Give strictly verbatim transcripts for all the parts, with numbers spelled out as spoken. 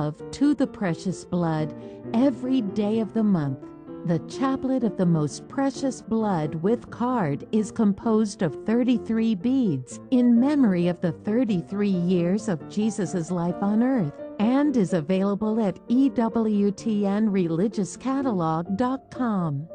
love to the precious blood every day of the month. The Chaplet of the Most Precious Blood with card is composed of thirty-three beads in memory of the thirty-three years of Jesus' life on earth, and is available at E W T N religious catalog dot com.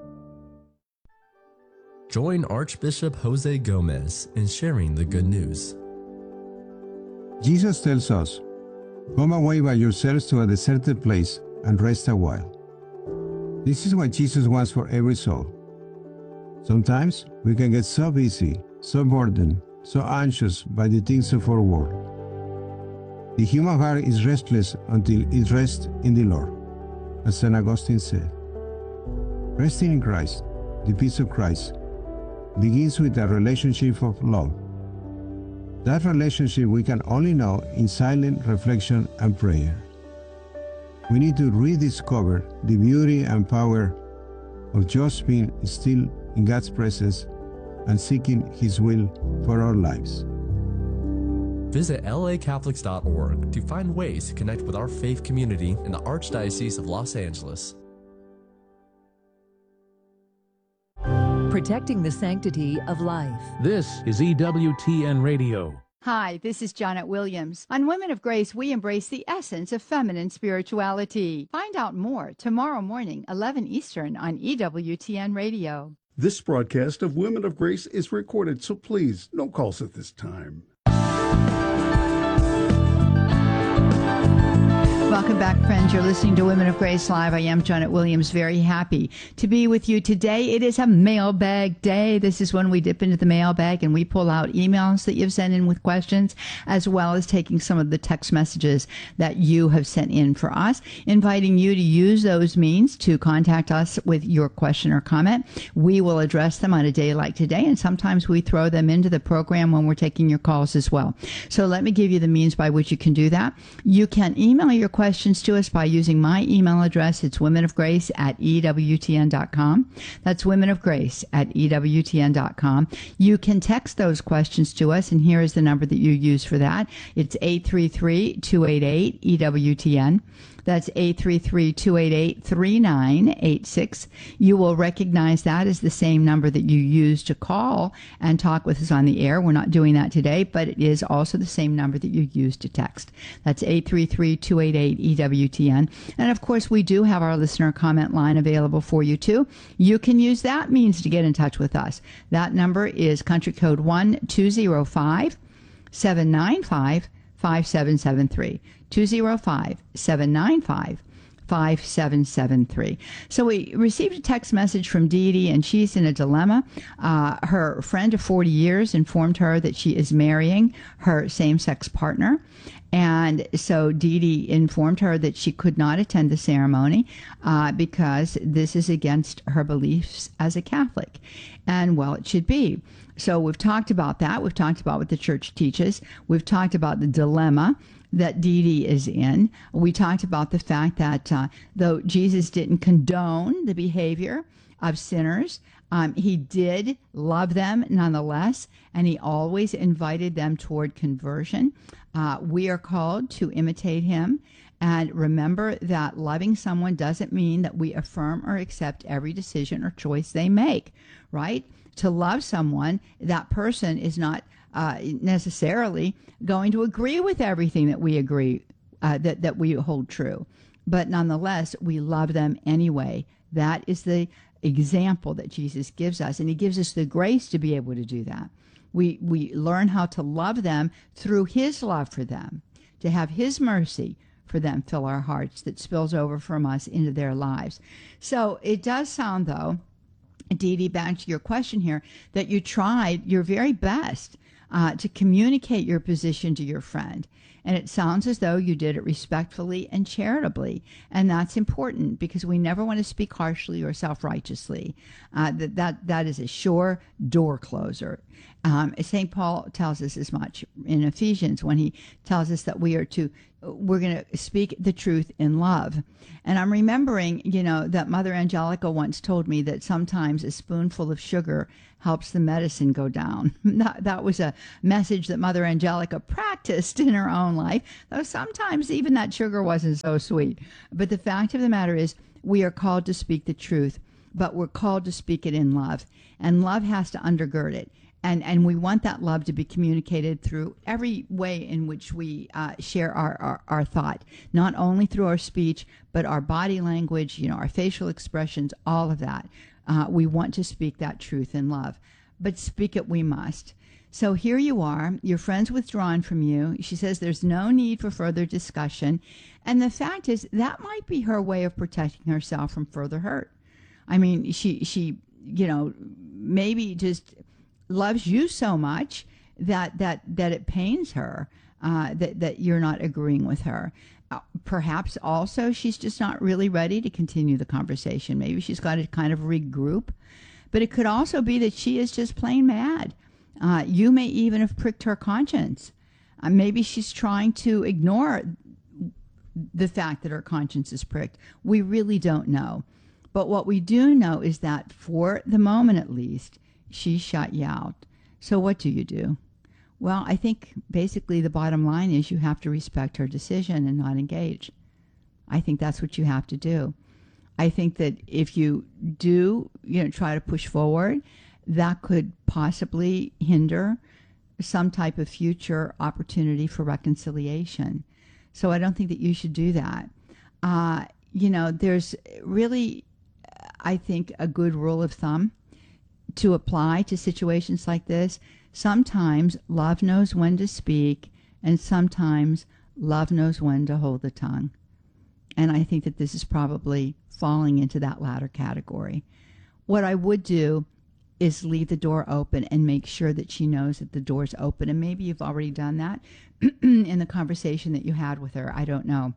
Join Archbishop Jose Gomez in sharing the good news. Jesus tells us, "Come away by yourselves to a deserted place and rest a while." This is what Jesus wants for every soul. Sometimes we can get so busy, so burdened, so anxious by the things of our world. The human heart is restless until it rests in the Lord, as Saint Augustine said. Resting in Christ, the peace of Christ, begins with a relationship of love. That relationship we can only know in silent reflection and prayer. We need to rediscover the beauty and power of just being still in God's presence and seeking His will for our lives. Visit L A Catholics dot org to find ways to connect with our faith community in the Archdiocese of Los Angeles. Protecting the sanctity of life. This is E W T N Radio. Hi, this is Janet Williams. On Women of Grace, we embrace the essence of feminine spirituality. Find out more tomorrow morning, eleven Eastern, on E W T N Radio. This broadcast of Women of Grace is recorded, so please, no calls at this time. Welcome back, friends. You're listening to Women of Grace Live. I am Janet Williams, very happy to be with you today. It is a mailbag day. This is when we dip into the mailbag and we pull out emails that you've sent in with questions, as well as taking some of the text messages that you have sent in for us, inviting you to use those means to contact us with your question or comment. We will address them on a day like today, and sometimes we throw them into the program when we're taking your calls as well. So let me give you the means by which you can do that. You can email your questions questions to us by using my email address. It's womenofgrace at E W T N dot com. That's womenofgrace at E W T N dot com. You can text those questions to us, and here is the number that you use for that. It's eight three three, two eight eight, E W T N. That's eight three three, two eight eight, three nine eight six. You will recognize that as the same number that you use to call and talk with us on the air. We're not doing that today, but it is also the same number that you use to text. That's eight three three, two eight eight, E W T N. And of course, we do have our listener comment line available for you too. You can use that means to get in touch with us. That number is country code one two zero five, seven nine five, five seven seven three. two zero five, seven nine five, five seven seven three. So we received a text message from Dee Dee, and she's in a dilemma. Uh, her friend of forty years informed her that she is marrying her same-sex partner. And so Dee Dee informed her that she could not attend the ceremony uh, because this is against her beliefs as a Catholic. And, well, it should be. So we've talked about that. We've talked about what the church teaches. We've talked about the dilemma that Dee Dee is in. We talked about the fact that uh, though Jesus didn't condone the behavior of sinners, um, he did love them nonetheless, and he always invited them toward conversion. Uh, we are called to imitate him. And remember that loving someone doesn't mean that we affirm or accept every decision or choice they make, right? To love someone, that person is not uh, necessarily going to agree with everything that we agree, uh, that, that we hold true. But nonetheless, we love them anyway. That is the example that Jesus gives us, and he gives us the grace to be able to do that. We, we learn how to love them through his love for them, to have his mercy for them fill our hearts that spills over from us into their lives. So it does sound, though, Dee Dee, back to your question here, that you tried your very best uh, to communicate your position to your friend. And it sounds as though you did it respectfully and charitably. And that's important because we never want to speak harshly or self-righteously. Uh, that, that, that is a sure door closer. Um, Saint Paul tells us as much in Ephesians when he tells us that we are to, we're going to speak the truth in love. And I'm remembering, you know, that Mother Angelica once told me that sometimes a spoonful of sugar helps the medicine go down. That, that was a message that Mother Angelica practiced in her own own life, though sometimes even that sugar wasn't so sweet. But the fact of the matter is, we are called to speak the truth, but we're called to speak it in love. And love has to undergird it. And and we want that love to be communicated through every way in which we uh, share our, our, our thought, not only through our speech, but our body language, you know, our facial expressions, all of that. Uh, we want to speak that truth in love, but speak it we must. So here you are, your friend's withdrawn from you. She says there's no need for further discussion. And the fact is, that might be her way of protecting herself from further hurt. I mean, she, she you know, maybe just loves you so much that that that it pains her uh, that that you're not agreeing with her. Uh, perhaps also she's just not really ready to continue the conversation. Maybe she's got to kind of regroup. But it could also be that she is just plain mad. Uh, you may even have pricked her conscience. Uh, maybe she's trying to ignore the fact that her conscience is pricked. We really don't know. But what we do know is that for the moment at least, she shut you out. So what do you do? Well, I think basically the bottom line is you have to respect her decision and not engage. I think that's what you have to do. I think that if you do, you know, try to push forward, that could possibly hinder some type of future opportunity for reconciliation. So I don't think that you should do that. Uh, you know, there's really, I think, a good rule of thumb to apply to situations like this. Sometimes love knows when to speak, and sometimes love knows when to hold the tongue. And I think that this is probably falling into that latter category. What I would do is leave the door open and make sure that she knows that the door's open. And maybe you've already done that in the conversation that you had with her. I don't know.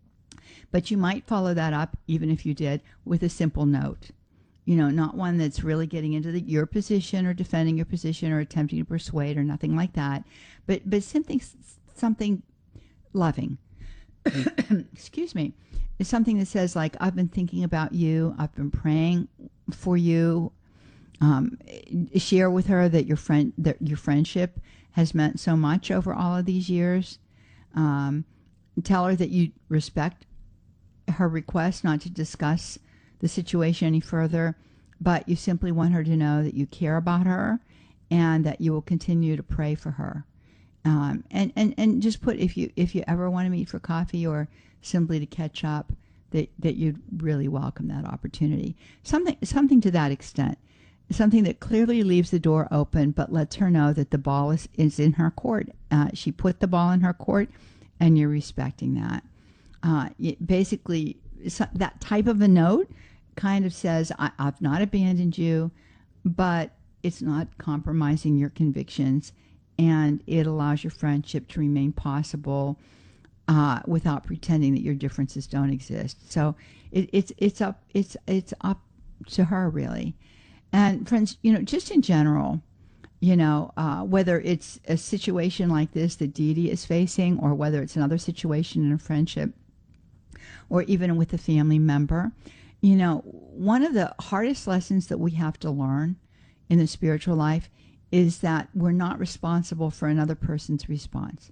But you might follow that up, even if you did, with a simple note. You know, not one that's really getting into the, your position or defending your position or attempting to persuade or nothing like that, but but something something loving. Excuse me. It's something that says, like, I've been thinking about you. I've been praying for you. Um, share with her that your friend that your friendship has meant so much over all of these years. Um, tell her that you respect her request not to discuss the situation any further, but you simply want her to know that you care about her and that you will continue to pray for her. Um, and, and, and just put, if you if you ever want to meet for coffee or simply to catch up, that, that you'd really welcome that opportunity. Something something to that extent. Something that clearly leaves the door open, but lets her know that the ball is, is in her court. Uh, she put the ball in her court, and you're respecting that. Uh, it basically, so that type of a note kind of says, I, I've not abandoned you, but it's not compromising your convictions, and it allows your friendship to remain possible uh, without pretending that your differences don't exist. So it, it's it's up it's it's up to her, really. And friends, you know, just in general, you know, uh, whether it's a situation like this that Dee Dee is facing, or whether it's another situation in a friendship, or even with a family member, you know, one of the hardest lessons that we have to learn in the spiritual life is that we're not responsible for another person's response.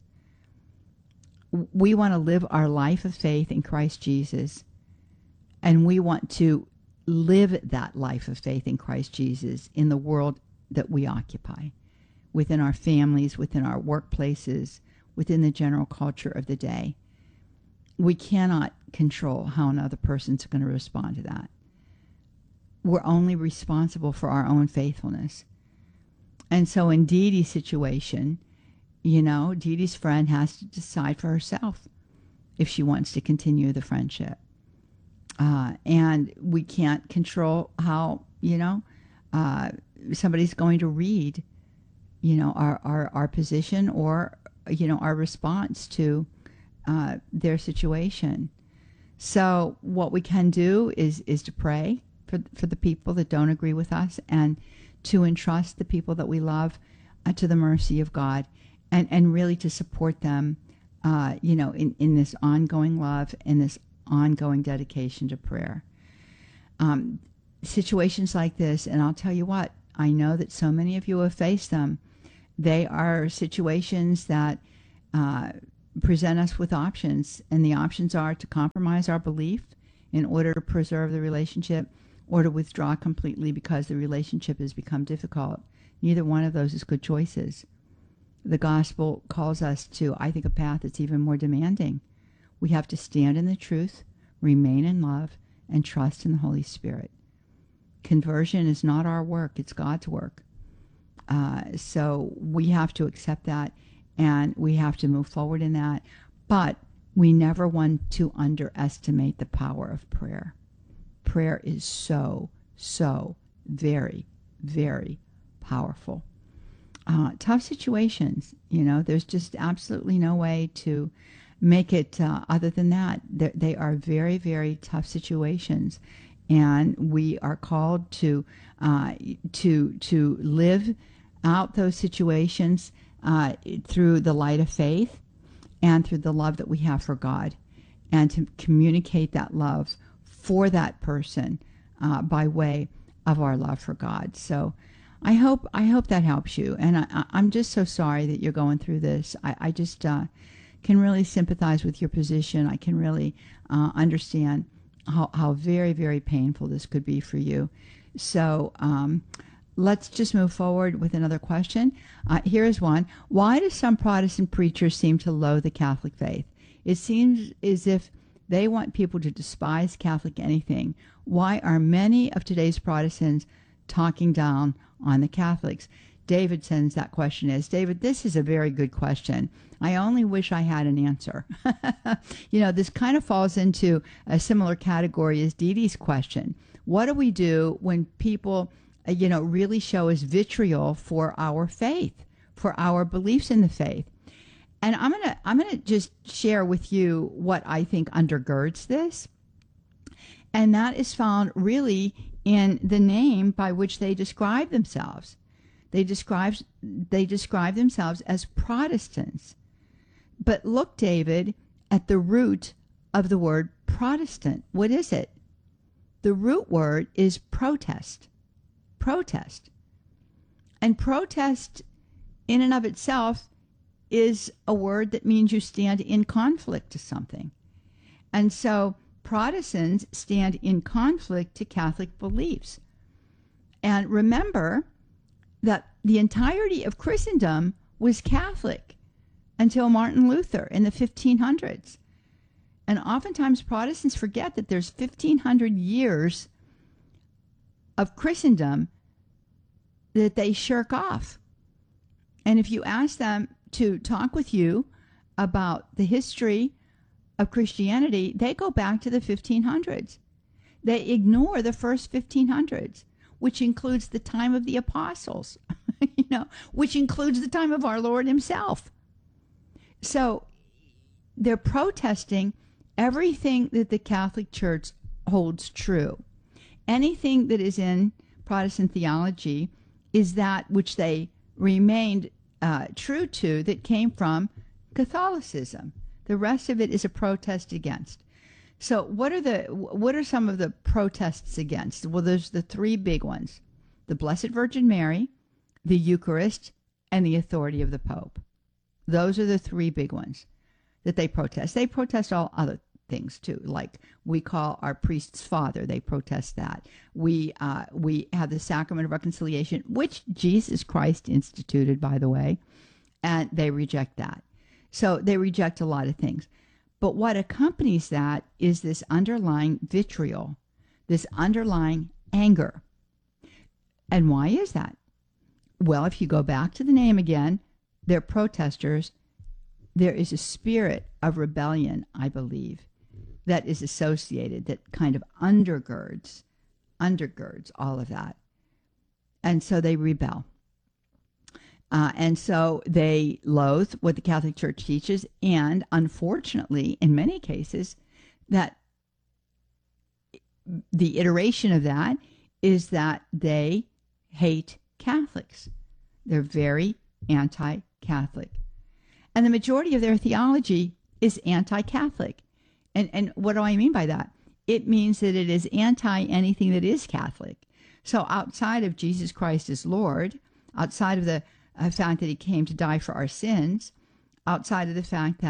We want to live our life of faith in Christ Jesus, and we want to live that life of faith in Christ Jesus in the world that we occupy, within our families, within our workplaces, within the general culture of the day. We cannot control how another person's going to respond to that. We're only responsible for our own faithfulness. And so in Dee Dee's situation, you know, Dee Dee's friend has to decide for herself if she wants to continue the friendship. Uh, and we can't control how, you know, uh, somebody's going to read, you know, our, our, our position or, you know, our response to uh, their situation. So what we can do is, is to pray for, for the people that don't agree with us, and to entrust the people that we love uh, to the mercy of God, and, and really to support them, uh, you know, in, in this ongoing love and this ongoing dedication to prayer. Um, situations like this, and I'll tell you what, I know that so many of you have faced them. They are situations that uh, present us with options, and the options are to compromise our belief in order to preserve the relationship, or to withdraw completely because the relationship has become difficult. Neither one of those is good choices. The gospel calls us to, I think, a path that's even more demanding. We have to stand in the truth, remain in love, and trust in the Holy Spirit. Conversion is not our work, it's God's work. Uh, so we have to accept that, and we have to move forward in that. But we never want to underestimate the power of prayer. Prayer is so, so very, very powerful. Uh, tough situations, you know, there's just absolutely no way to make it uh, other than that. They're, they are very, very tough situations. And we are called to uh, to to live out those situations uh, through the light of faith and through the love that we have for God, and to communicate that love for that person uh, by way of our love for God. So I hope I hope that helps you. And I, I'm just so sorry that you're going through this. I, I just uh, can really sympathize with your position. I can really uh, understand how, how very, very painful this could be for you. So um, let's just move forward with another question. Uh, here is one. Why do some Protestant preachers seem to loathe the Catholic faith? It seems as if they want people to despise Catholic anything. Why are many of today's Protestants talking down on the Catholics? David sends that question as, David, this is a very good question. I only wish I had an answer. You know, this kind of falls into a similar category as Dee Dee's question. What do we do when people, uh, you know, really show us vitriol for our faith, for our beliefs in the faith? And I'm gonna, I'm gonna just share with you what I think undergirds this, and that is found really in the name by which they describe themselves. They describe they describe themselves as Protestants. But look, David, at the root of the word Protestant. What is it? The root word is protest. Protest. And protest in and of itself is a word that means you stand in conflict to something. And so Protestants stand in conflict to Catholic beliefs. And remember that the entirety of Christendom was Catholic until Martin Luther in the fifteen hundreds. And oftentimes Protestants forget that there's fifteen hundred years of Christendom that they shirk off. And if you ask them to talk with you about the history of Christianity, they go back to the fifteen hundreds. They ignore the first fifteen hundreds, which includes the time of the apostles, you know, which includes the time of our Lord himself. So they're protesting everything that the Catholic Church holds true. Anything that is in Protestant theology is that which they remained uh, true to, that came from Catholicism. The rest of it is a protest against. So what are the what are some of the protests against? Well, there's the three big ones: the Blessed Virgin Mary, the Eucharist, and the authority of the Pope. Those are the three big ones that they protest. They protest all other things too, like we call our priests father. They protest that. We uh, we have the sacrament of reconciliation, which Jesus Christ instituted, by the way, and they reject that. So they reject a lot of things. But what accompanies that is this underlying vitriol, this underlying anger. And why is that? Well, if you go back to the name again, they're protesters. There is a spirit of rebellion, I believe, that is associated, that kind of undergirds, undergirds all of that. And so they rebel. Uh, and so they loathe what the Catholic Church teaches, and unfortunately, in many cases, that the iteration of that is that they hate Catholics. They're very anti-Catholic. And the majority of their theology is anti-Catholic. And, and what do I mean by that? It means that it is anti anything that is Catholic. So outside of Jesus Christ as Lord, outside of the uh, fact that he came to die for our sins, outside of the fact that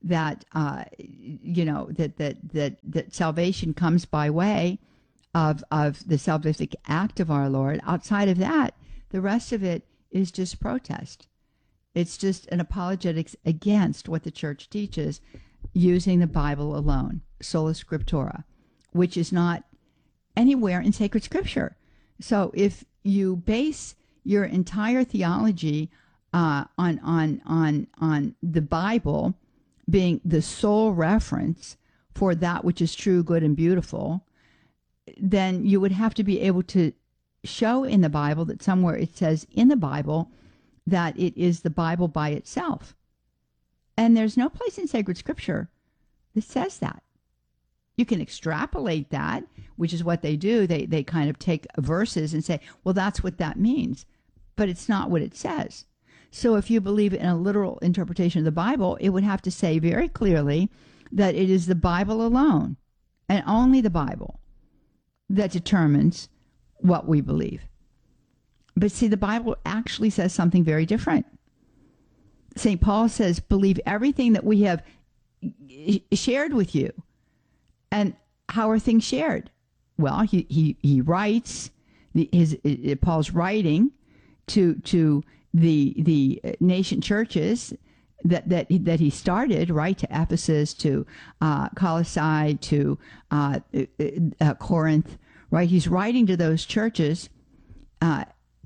that uh, you know that that that that salvation comes by way of of the salvific act of our Lord. Outside of that, the rest of it is just protest. It's just an apologetics against what the church teaches, using the Bible alone, sola scriptura, which is not anywhere in sacred scripture. So if you base your entire theology uh, on on on on the Bible being the sole reference for that which is true, good, and beautiful, then you would have to be able to show in the Bible that somewhere it says in the Bible that it is the Bible by itself. And there's no place in sacred scripture that says that. You can extrapolate that, which is what they do. They they kind of take verses and say, well, that's what that means. But it's not what it says. So if you believe in a literal interpretation of the Bible, it would have to say very clearly that it is the Bible alone, and only the Bible, that determines what we believe. But see, the Bible actually says something very different. Saint Paul says, believe everything that we have shared with you. And how are things shared? Well, he he, he writes, the, his, his Paul's writing to to the the nation churches that that that he started, right, to Ephesus, to uh, Colossae, to uh, uh, Corinth, right? He's writing to those churches. Uh,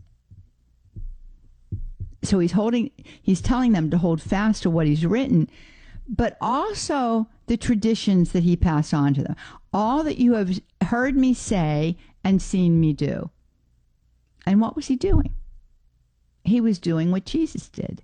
so he's holding, he's telling them to hold fast to what he's written, but also the traditions that he passed on to them. All that you have heard me say and seen me do. And what was he doing? He was doing what Jesus did.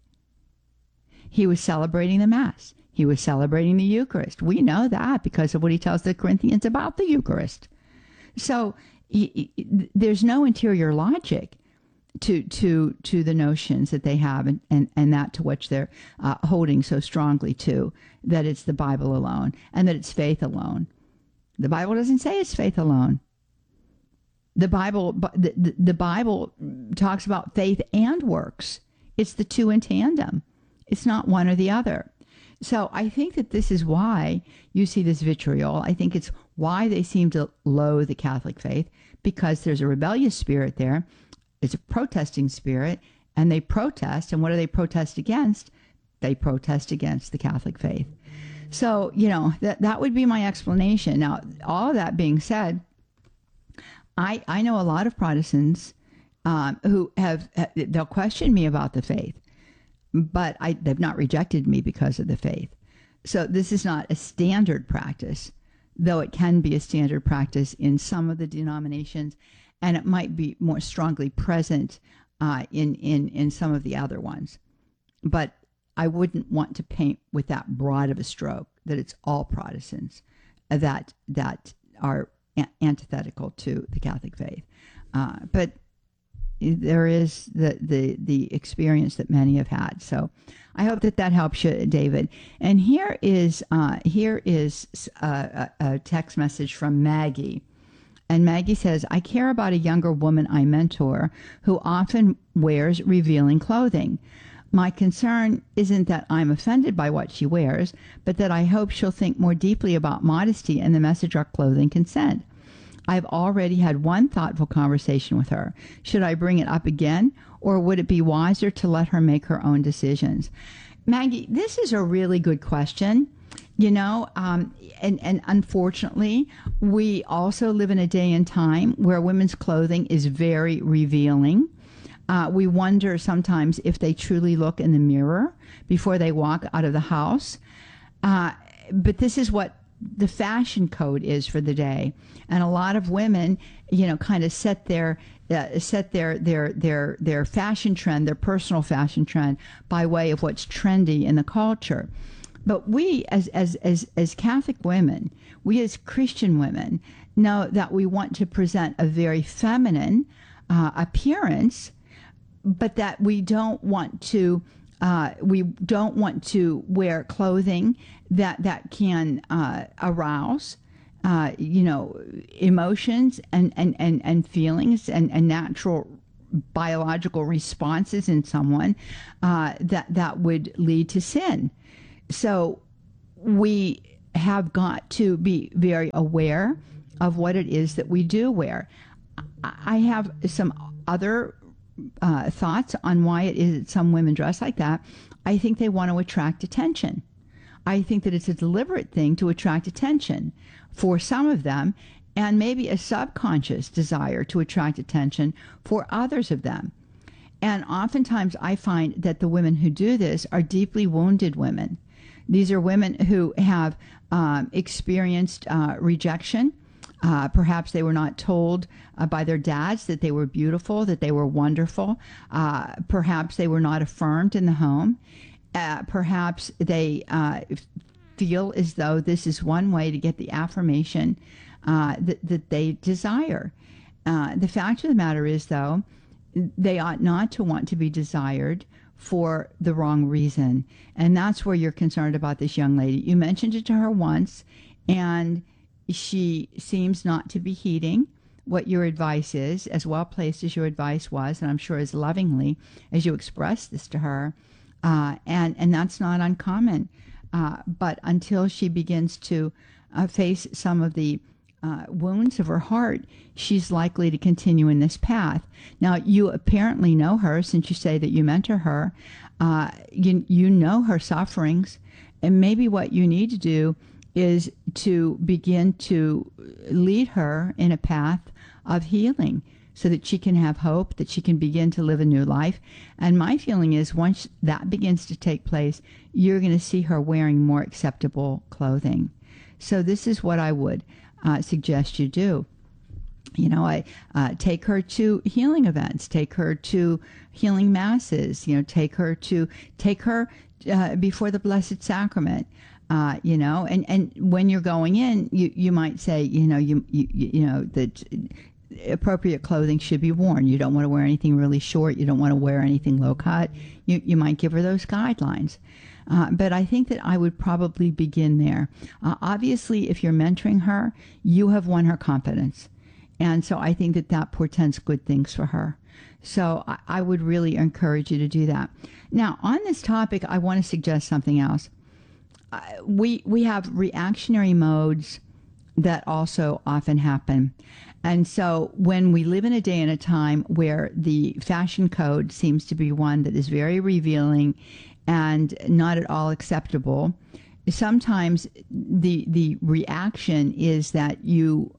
He was celebrating the Mass. He was celebrating the Eucharist. We know that because of what he tells the Corinthians about the Eucharist. So he, he, there's no interior logic to to to the notions that they have, and, and, and that to which they're uh, holding so strongly to, that it's the Bible alone and that it's faith alone. The Bible doesn't say it's faith alone. The Bible, the, the, the Bible talks about faith and works. It's the two in tandem. It's not one or the other. So I think that this is why you see this vitriol. I think it's why they seem to loathe the Catholic faith, because there's a rebellious spirit there. It's a protesting spirit, and they protest. And what do they protest against? They protest against the Catholic faith. So, you know, that, that would be my explanation. Now, all of that being said, I, I know a lot of Protestants um, who have, they'll question me about the faith, but I, they've not rejected me because of the faith. So this is not a standard practice, though it can be a standard practice in some of the denominations, and it might be more strongly present uh, in, in, in some of the other ones. But I wouldn't want to paint with that broad of a stroke that it's all Protestants that that are antithetical to the Catholic faith. Uh, but there is the, the, the experience that many have had. So I hope that that helps you, David. And here is, uh, here is a, a text message from Maggie. And Maggie says, I care about a younger woman I mentor who often wears revealing clothing. My concern isn't that I'm offended by what she wears, but that I hope she'll think more deeply about modesty and the message our clothing can send. I've already had one thoughtful conversation with her. Should I bring it up again, or would it be wiser to let her make her own decisions? Maggie, this is a really good question. You know, um, and, and unfortunately, we also live in a day and time where women's clothing is very revealing. Uh, we wonder sometimes if they truly look in the mirror before they walk out of the house. Uh, but this is what the fashion code is for the day. And a lot of women, you know, kind of set their uh, set their their their their fashion trend, their personal fashion trend, by way of what's trendy in the culture. But we, as as as as Catholic women, we as Christian women, know that we want to present a very feminine uh, appearance, but that we don't want to uh, we don't want to wear clothing that that can uh, arouse, uh, you know, emotions and and and, and feelings and, and natural biological responses in someone uh, that that would lead to sin. So we have got to be very aware of what it is that we do wear. I have some other uh, thoughts on why it is that some women dress like that. I think they want to attract attention. I think that it's a deliberate thing to attract attention for some of them, and maybe a subconscious desire to attract attention for others of them. And oftentimes I find that the women who do this are deeply wounded women. These are women who have um, experienced uh, rejection. Uh, perhaps they were not told uh, by their dads that they were beautiful, that they were wonderful. Uh, perhaps they were not affirmed in the home. Uh, perhaps they uh, feel as though this is one way to get the affirmation uh, that, that they desire. Uh, the fact of the matter is, though, they ought not to want to be desired for the wrong reason. And that's where you're concerned about this young lady. You mentioned it to her once, and she seems not to be heeding what your advice is, as well placed as your advice was, and I'm sure as lovingly as you expressed this to her. Uh, and, and that's not uncommon. Uh, but until she begins to uh, face some of the uh, wounds of her heart, she's likely to continue in this path. Now, you apparently know her, since you say that you mentor her. Uh, you, you know her sufferings, and maybe what you need to do is to begin to lead her in a path of healing so that she can have hope, that she can begin to live a new life. And my feeling is once that begins to take place, you're going to see her wearing more acceptable clothing. So this is what I would uh, suggest you do. You know, I uh, take her to healing events, take her to healing masses, you know, take her to, take her uh, before the Blessed Sacrament. Uh, you know, and, and when you're going in, you, you might say, you know, you, you, you know, that appropriate clothing should be worn. You don't want to wear anything really short. You don't want to wear anything low cut. You, you might give her those guidelines. Uh, but I think that I would probably begin there. Uh, obviously, if you're mentoring her, you have won her confidence. And so I think that that portends good things for her. So I, I would really encourage you to do that. Now, on this topic, I want to suggest something else. Uh, we we have reactionary modes that also often happen. And so when we live in a day and a time where the fashion code seems to be one that is very revealing and not at all acceptable, sometimes the the reaction is that you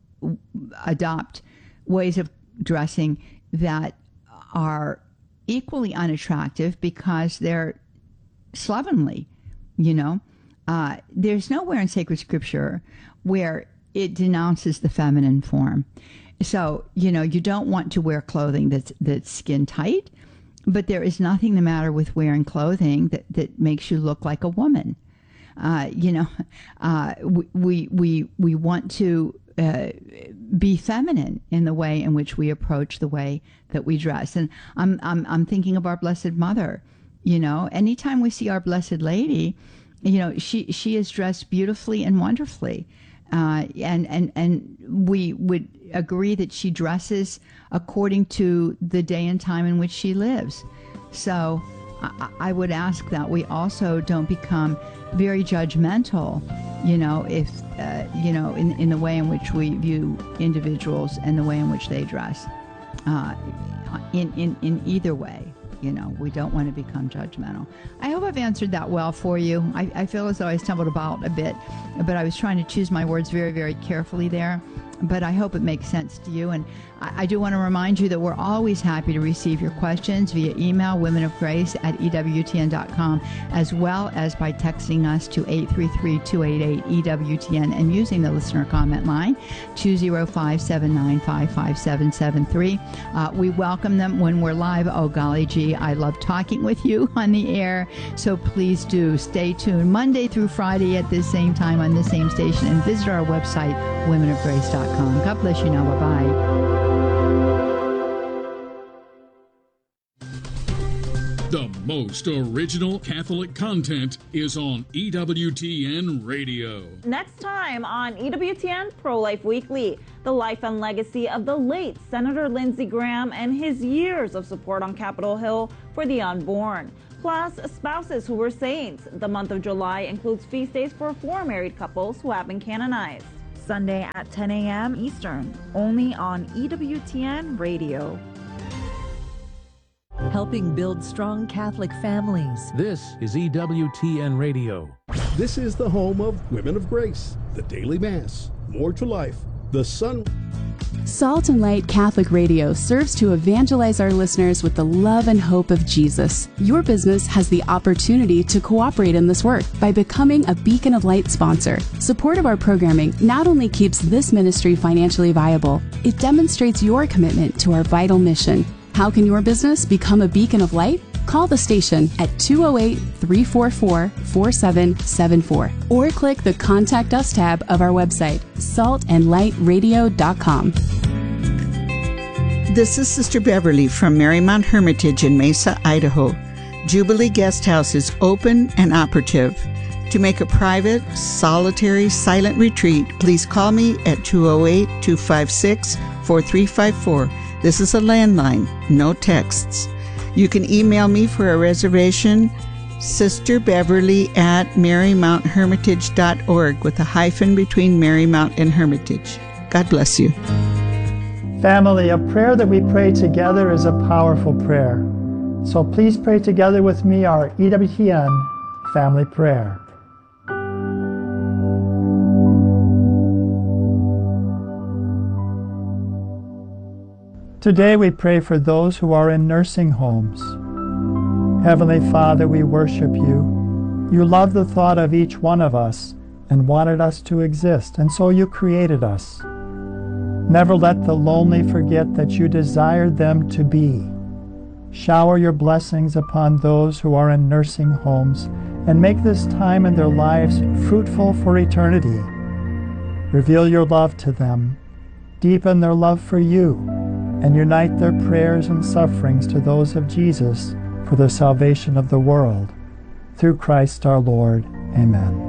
adopt ways of dressing that are equally unattractive because they're slovenly, you know. Uh, there's nowhere in sacred scripture where it denounces the feminine form. So, you know, you don't want to wear clothing that's that's skin tight, but there is nothing the matter with wearing clothing that, that makes you look like a woman. Uh, you know, uh, we, we, we want to uh, be feminine in the way in which we approach the way that we dress. And I'm, I'm, I'm thinking of our Blessed Mother. You know, anytime we see our Blessed Lady, you know, she, she is dressed beautifully and wonderfully. Uh, and, and, and we would agree that she dresses according to the day and time in which she lives. So I, I would ask that we also don't become very judgmental, you know, if, uh, you know, in, in the way in which we view individuals and the way in which they dress, uh, in, in, in either way. You know, we don't want to become judgmental. I hope I've answered that well for you. I, I feel as though I stumbled about a bit, but I was trying to choose my words very, very carefully there. But I hope it makes sense to you. And I, I do want to remind you that we're always happy to receive your questions via email, women of grace at E W T N dot com, as well as by texting us to eight three three, two eight eight, E W T N and using the listener comment line two zero five, seven nine five, five seven seven three. Uh, we welcome them when we're live. Oh, golly gee, I love talking with you on the air. So please do stay tuned Monday through Friday at this same time on this same station, and visit our website, women of grace dot com. God bless you now. Bye-bye. The most original Catholic content is on E W T N Radio. Next time on E W T N Pro-Life Weekly, the life and legacy of the late Senator Lindsey Graham and his years of support on Capitol Hill for the unborn. plus spouses who were saints. The month of July includes feast days for four married couples who have been canonized. Sunday at ten a.m. Eastern, only on E W T N Radio. Helping build strong Catholic families. This is E W T N Radio. This is the home of Women of Grace, the Daily Mass, More to Life, the Sun. Salt and Light Catholic Radio serves to evangelize our listeners with the love and hope of Jesus. Your business has the opportunity to cooperate in this work by becoming a Beacon of Light sponsor. Support of our programming not only keeps this ministry financially viable, it demonstrates your commitment to our vital mission. How can your business become a beacon of light? Call the station at two oh eight, three four four, four seven seven four or click the Contact Us tab of our website, salt and light radio dot com. This is Sister Beverly from Marymount Hermitage in Mesa, Idaho. Jubilee Guest House is open and operative. To make a private, solitary, silent retreat, please call me at two oh eight, two five six, four three five four. This is a landline, no texts. You can email me for a reservation, Sister Beverly at marymount hermitage dot org with a hyphen between Marymount and Hermitage. God bless you. Family, a prayer that we pray together is a powerful prayer. So please pray together with me our E W T N family prayer. Today we pray for those who are in nursing homes. Heavenly Father, we worship you. You love the thought of each one of us and wanted us to exist, and so you created us. Never let the lonely forget that you desired them to be. Shower your blessings upon those who are in nursing homes and make this time in their lives fruitful for eternity. Reveal your love to them, deepen their love for you, and unite their prayers and sufferings to those of Jesus for the salvation of the world. Through Christ our Lord. Amen.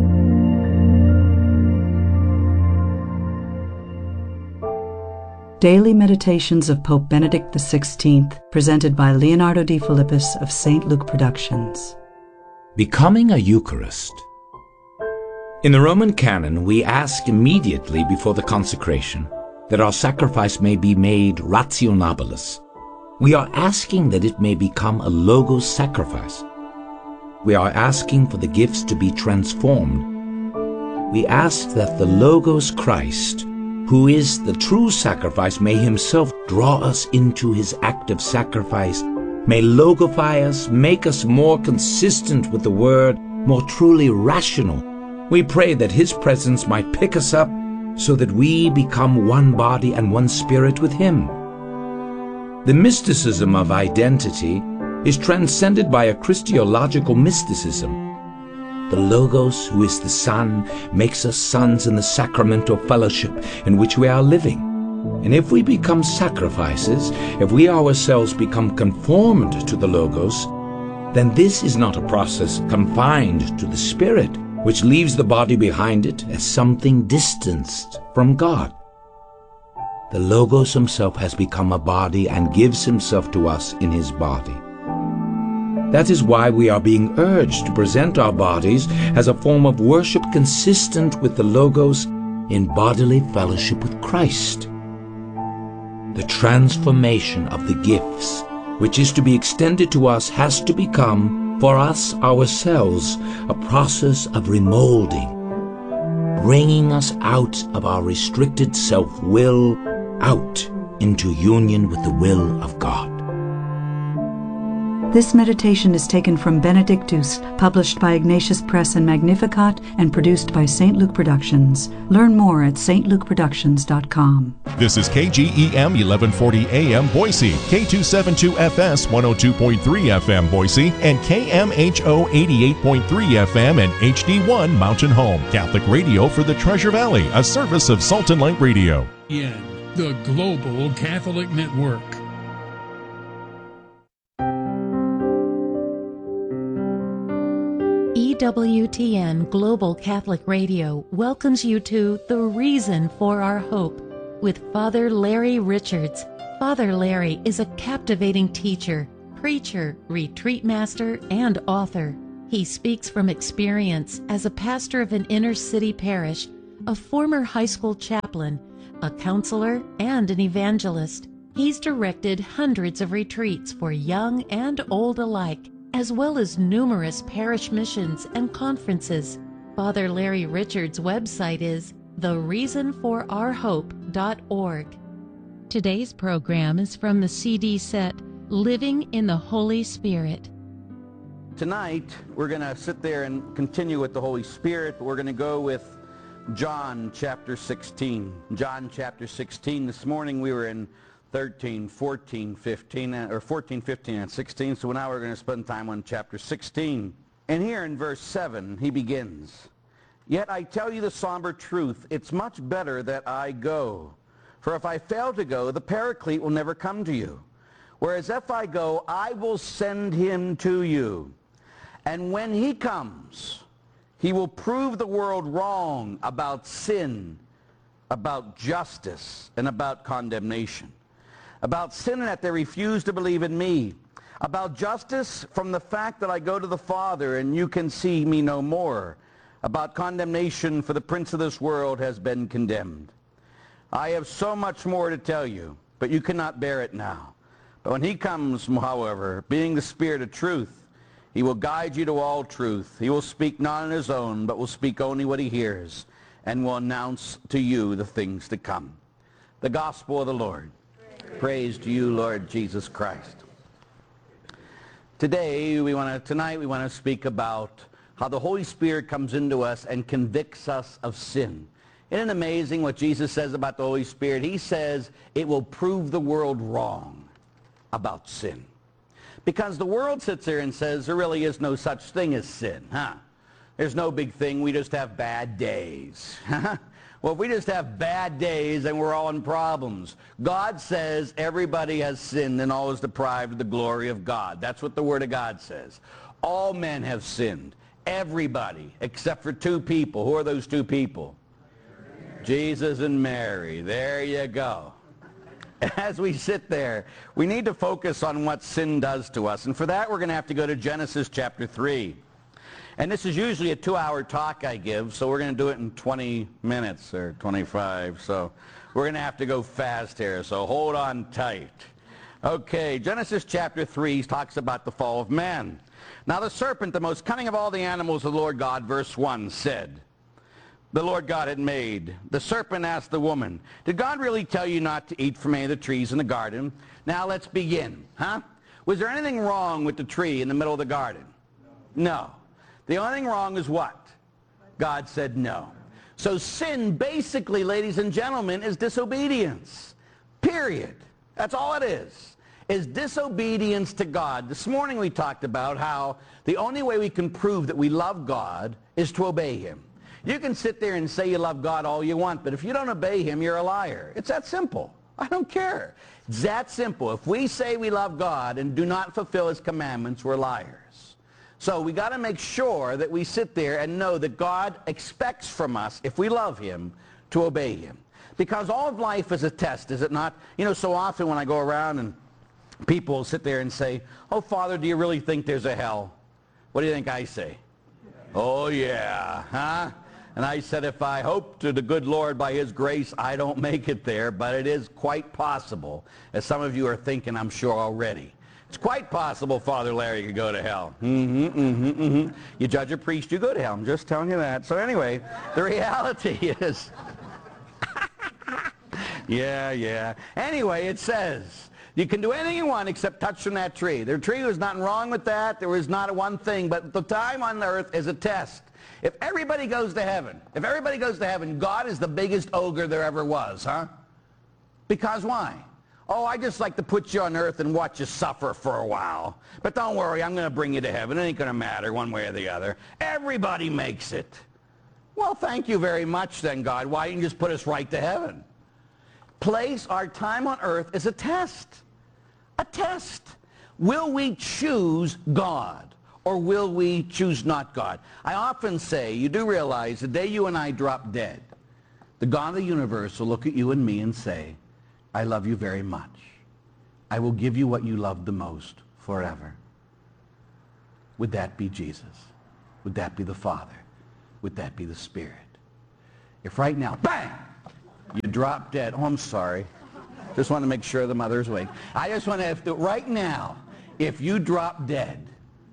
Daily Meditations of Pope Benedict the sixteenth, presented by Leonardo de Philippus of Saint Luke Productions. Becoming a Eucharist. In the Roman canon, we ask immediately before the consecration that our sacrifice may be made rationabilis. We are asking that it may become a logos sacrifice. We are asking for the gifts to be transformed. We ask that the Logos Christ, who is the true sacrifice, may himself draw us into his act of sacrifice, may logify us, make us more consistent with the Word, more truly rational. We pray that his presence might pick us up so that we become one body and one spirit with him. The mysticism of identity is transcended by a Christological mysticism. The Logos, who is the Son, makes us sons in the sacramental fellowship in which we are living. And if we become sacrifices, if we ourselves become conformed to the Logos, then this is not a process confined to the Spirit, which leaves the body behind it as something distanced from God. The Logos himself has become a body and gives himself to us in his body. That is why we are being urged to present our bodies as a form of worship consistent with the Logos in bodily fellowship with Christ. The transformation of the gifts, which is to be extended to us, has to become for us ourselves a process of remolding, bringing us out of our restricted self-will, out into union with the will of God. This meditation is taken from Benedictus, published by Ignatius Press and Magnificat, and produced by Saint Luke Productions. Learn more at s t luke productions dot com. This is K G E M eleven forty A M Boise, K two seventy-two F S one oh two point three F M Boise, and K M H O eighty-eight point three F M and H D one Mountain Home. Catholic radio for the Treasure Valley, a service of Salt and Light Radio. In the Global Catholic Network. E W T N Global Catholic Radio welcomes you to The Reason for Our Hope with Father Larry Richards. Father Larry is a captivating teacher, preacher, retreat master, and author. He speaks from experience as a pastor of an inner-city parish, a former high school chaplain, a counselor, and an evangelist. He's directed hundreds of retreats for young and old alike, as well as numerous parish missions and conferences. Father Larry Richards' website is the reason for our hope dot org. Today's program is from the C D set Living in the Holy Spirit. Tonight, we're going to sit there and continue with the Holy Spirit, but we're going to go with John chapter sixteen. John chapter sixteen. This morning we were in thirteen, fourteen, fifteen, or fourteen, fifteen, and sixteen, so now we're going to spend time on chapter sixteen. And here in verse seven, he begins, "Yet I tell you the somber truth, it's much better that I go. For if I fail to go, the Paraclete will never come to you. Whereas if I go, I will send him to you. And when he comes, he will prove the world wrong about sin, about justice, and about condemnation. About sin in that they refuse to believe in me. About justice from the fact that I go to the Father and you can see me no more. About condemnation, for the prince of this world has been condemned. I have so much more to tell you, but you cannot bear it now. But when he comes, however, being the Spirit of truth, he will guide you to all truth. He will speak not on his own, but will speak only what he hears, and will announce to you the things to come." The Gospel of the Lord. Praise, Praise to you, Lord Jesus Christ. Today, we want to, tonight we want to speak about how the Holy Spirit comes into us and convicts us of sin. Isn't it amazing what Jesus says about the Holy Spirit? He says it will prove the world wrong about sin. Because the world sits there and says there really is no such thing as sin, huh? There's no big thing, we just have bad days. Well, if we just have bad days, then we're all in problems. God says everybody has sinned and all is deprived of the glory of God. That's what the Word of God says. All men have sinned. Everybody, except for two people. Who are those two people? Jesus and Mary. There you go. As we sit there, we need to focus on what sin does to us. And for that, we're going to have to go to Genesis chapter three. And this is usually a two-hour talk I give, so we're going to do it in twenty minutes or twenty-five. So we're going to have to go fast here, so hold on tight. Okay, Genesis chapter three talks about the fall of man. "Now the serpent, the most cunning of all the animals of the Lord God," verse one, said, the Lord God had made. The serpent asked the woman, "Did God really tell you not to eat from any of the trees in the garden?" Now let's begin, huh? Was there anything wrong with the tree in the middle of the garden? No. The only thing wrong is what? God said no. So sin basically, ladies and gentlemen, is disobedience. Period. That's all it is. Is disobedience to God. This morning we talked about how the only way we can prove that we love God is to obey him. You can sit there and say you love God all you want, but if you don't obey him, you're a liar. It's that simple. I don't care. It's that simple. If we say we love God and do not fulfill his commandments, we're liars. So we got to make sure that we sit there and know that God expects from us, if we love him, to obey him. Because all of life is a test, is it not? You know, so often when I go around and people sit there and say, "Oh, Father, do you really think there's a hell?" What do you think I say? "Oh, yeah, huh?" And I said, if I hope to the good Lord by his grace, I don't make it there, but it is quite possible, as some of you are thinking, I'm sure, already. It's quite possible Father Larry could go to hell. Mm-hmm, mm-hmm, mm-hmm. You judge a priest, you go to hell. I'm just telling you that. So anyway, the reality is... yeah, yeah. Anyway, it says, you can do anything you want except touch from that tree. The tree was nothing wrong with that. There was not one thing, but the time on earth is a test. If everybody goes to heaven, if everybody goes to heaven, God is the biggest ogre there ever was, huh? Because why? Oh, I just like to put you on earth and watch you suffer for a while. But don't worry, I'm going to bring you to heaven. It ain't going to matter one way or the other. Everybody makes it. Well, thank you very much then, God. Why didn't you just put us right to heaven? Place our time on earth as a test. A test. Will we choose God? Or will we choose not God? I often say, you do realize the day you and I drop dead, the God of the universe will look at you and me and say, I love you very much. I will give you what you love the most. forever. Would that be Jesus? Would that be the Father? Would that be the Spirit? If right now, bang, you drop dead. Oh, I'm sorry. Just want to make sure the mother's awake. I just want to have to, right now, if you drop dead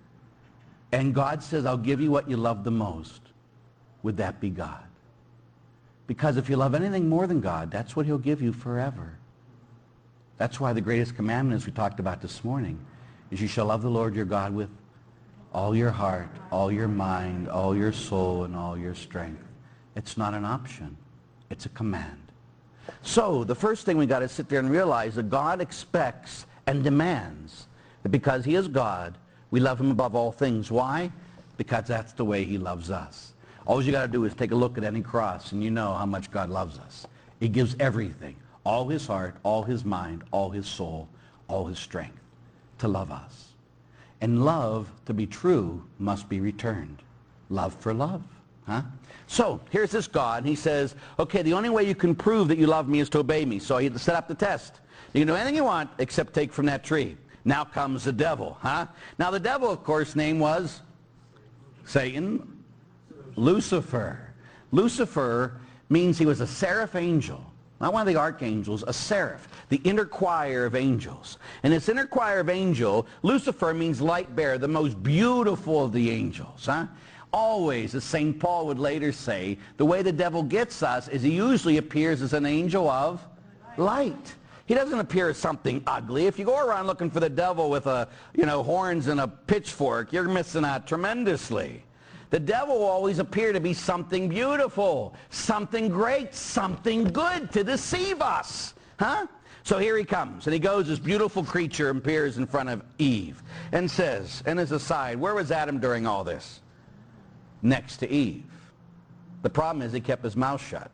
and God says, I'll give you what you love the most, would that be God? Because if you love anything more than God, that's what he'll give you forever. That's why the greatest commandment, as we talked about this morning, is you shall love the Lord your God with all your heart, all your mind, all your soul, and all your strength. It's not an option. It's a command. So the first thing we got to sit there and realize that God expects and demands that because he is God, we love him above all things. Why? Because that's the way he loves us. All you got to do is take a look at any cross and you know how much God loves us. He gives everything, all his heart, all his mind, all his soul, all his strength to love us. And love, to be true, must be returned. Love for love. Huh? So here's this God. He says, okay, the only way you can prove that you love me is to obey me. So he had to set up the test. You can do anything you want except take from that tree. Now comes the devil. Huh? Now the devil, of course, name was Satan, Lucifer. Lucifer means he was a seraph angel. Not one of the archangels, a seraph, the inner choir of angels. And this inner choir of angel, Lucifer means light bearer, the most beautiful of the angels. Huh? Always, as Saint Paul would later say, the way the devil gets us is he usually appears as an angel of light. He doesn't appear as something ugly. If you go around looking for the devil with a, you know, horns and a pitchfork, you're missing out tremendously. The devil will always appear to be something beautiful, something great, something good to deceive us. Huh? So here he comes, and he goes, this beautiful creature appears in front of Eve and says, and as a side, where was Adam during all this? Next to Eve. The problem is he kept his mouth shut.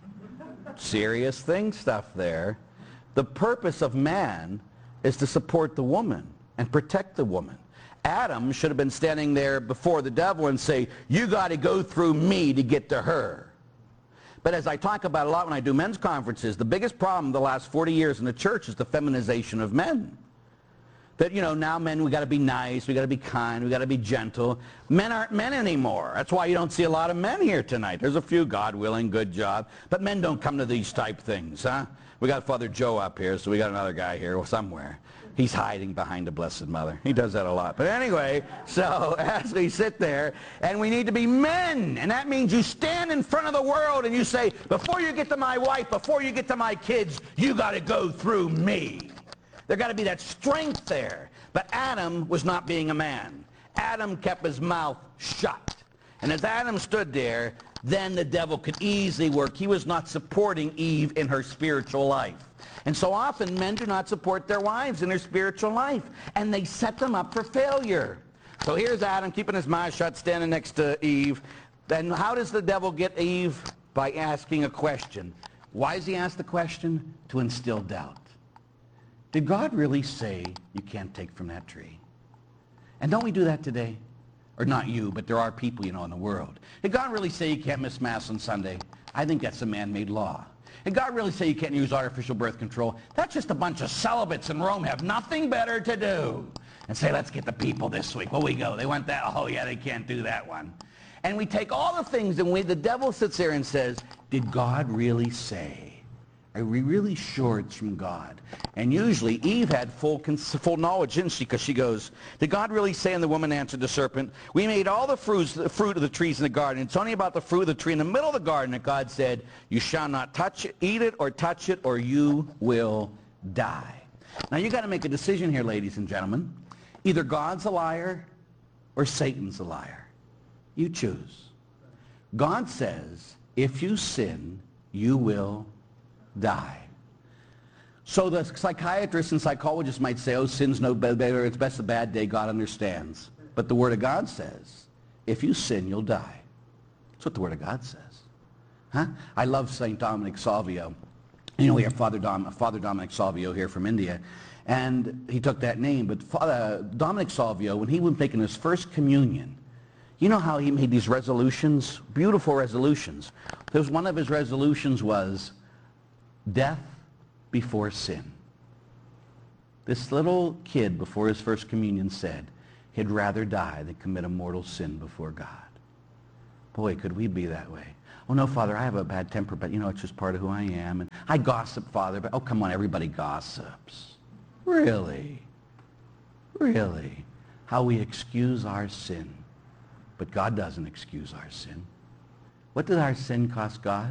Serious thing stuff there. The purpose of man is to support the woman and protect the woman. Adam should have been standing there before the devil and say, you got to go through me to get to her. But as I talk about a lot when I do men's conferences, the biggest problem the last forty years in the church is the feminization of men. That, you know, now men, we got to be nice, we got to be kind, we got to be gentle. Men aren't men anymore. That's why you don't see a lot of men here tonight. There's a few, God willing, good job. But men don't come to these type things, huh? We got Father Joe up here, so we got another guy here somewhere. He's hiding behind the Blessed Mother. He does that a lot. But anyway, so as we sit there, and we need to be men. And that means you stand in front of the world and you say, before you get to my wife, before you get to my kids, you got to go through me. There got to be that strength there. But Adam was not being a man. Adam kept his mouth shut. And as Adam stood there, then the devil could easily work. He was not supporting Eve in her spiritual life. And so often men do not support their wives in their spiritual life. And they set them up for failure. So here's Adam keeping his mouth shut, standing next to Eve. Then how does the devil get Eve? By asking a question. Why does he ask the question? To instill doubt. Did God really say you can't take from that tree? And don't we do that today? Or not you, but there are people, you know, in the world. Did God really say you can't miss Mass on Sunday? I think that's a man-made law. Did God really say you can't use artificial birth control? That's just a bunch of celibates in Rome have nothing better to do. And say, let's get the people this week. Well, we go. They want that. Oh, yeah, they can't do that one. And we take all the things, and we, the devil sits there and says, did God really say? Are we really sure it's from God? And usually Eve had full, full knowledge, didn't she? Because she goes, did God really say? And the woman answered the serpent, we made all the fruits, the fruit of the trees in the garden. It's only about the fruit of the tree in the middle of the garden that God said, you shall not touch it, eat it, or touch it, or you will die. Now you got to make a decision here, ladies and gentlemen. Either God's a liar or Satan's a liar. You choose. God says, if you sin, you will die. So the psychiatrists and psychologists might say, oh, sin's no better, it's best a bad day, God understands. But the Word of God says, if you sin, you'll die. That's what the Word of God says. Huh? I love Saint Dominic Salvio. You know, we have Father, Dom, Father Dominic Salvio here from India, and he took that name. But Father Dominic Salvio, when he was making his first communion, you know how he made these resolutions? Beautiful resolutions. There was one of his resolutions was, death before sin. This little kid before his first communion said he'd rather die than commit a mortal sin before God. Boy, could we be that way. Oh, no, Father, I have a bad temper, but, you know, it's just part of who I am. And I gossip, Father, but, oh, come on, everybody gossips. Really? Really? How we excuse our sin. But God doesn't excuse our sin. What did our sin cost God?